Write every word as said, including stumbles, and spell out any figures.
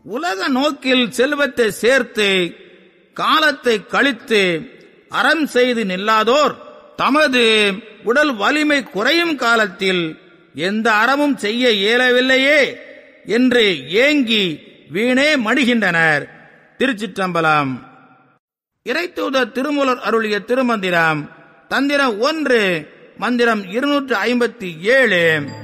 உலக நோக்கில் செல்வத்தை சேர்த்து காலத்தை கழித்து அறம் செய்து நில்லாதோர் தமது உடல் வலிமை குறையும் காலத்தில் எந்த அறமும் செய்ய இயலவில்லையே என்று ஏங்கி வீணே மடிகின்றனர். திருச்சிற்றம்பலம். இறைத்தூதர் திருமூலர் அருளிய திருமந்திரம் தந்திரம் ஒன்று, மந்திரம் இருநூற்று ஐம்பத்தி ஏழு.